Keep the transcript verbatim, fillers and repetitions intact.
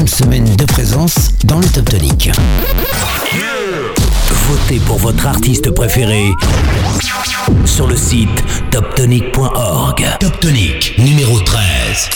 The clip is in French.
treizième semaine de présence dans le Top Tonic. Votez pour votre artiste préféré sur le site top tonic point org. Top Tonic, numéro treize.